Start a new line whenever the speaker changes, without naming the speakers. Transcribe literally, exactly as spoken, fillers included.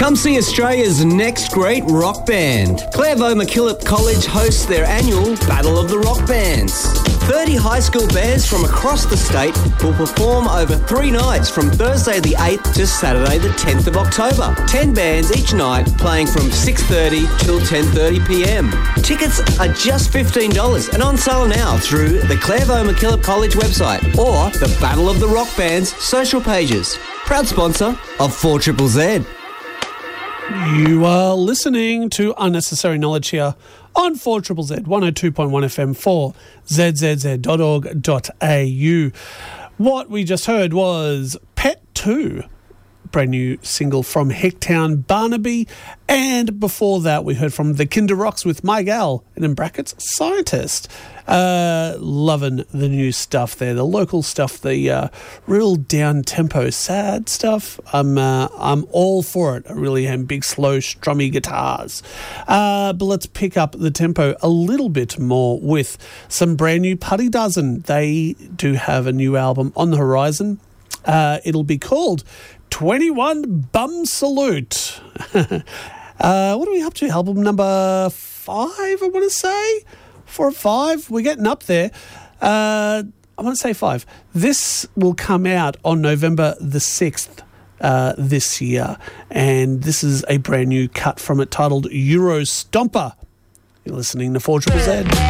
Come see Australia's next great rock band. Clairvaux MacKillop College hosts their annual Battle of the Rock Bands. thirty high school bands from across the state will perform over three nights from Thursday the eighth to Saturday the tenth of October. ten bands each night playing from six thirty till ten thirty p m. Tickets are just fifteen dollars and on sale now through the Clairvaux MacKillop College website or the Battle of the Rock Band's social pages. Proud sponsor of four Z Z.
You are listening to Unnecessary Knowledge here on four Z Z, one oh two point one F M, four Z Z Z dot org dot a u. What we just heard was Pet two, brand new single from Hicktown Barnaby. And before that, we heard from the Kinder Rocks with My Gal, and in brackets, Scientist. Uh, loving the new stuff there, the local stuff, the uh, real down-tempo, sad stuff. I'm uh, I'm all for it. I really am. Big, slow, strummy guitars. Uh, but let's pick up the tempo a little bit more with some brand new Putty Dozen. They do have a new album on the horizon. Uh, it'll be called twenty-one Bum Salute. uh, what are we up to? Album number five, I want to say? Four or five? We're getting up there. Uh, I want to say five. This will come out on November the sixth uh, this year. And this is a brand new cut from it titled Euro Stomper. You're listening to four Z Z.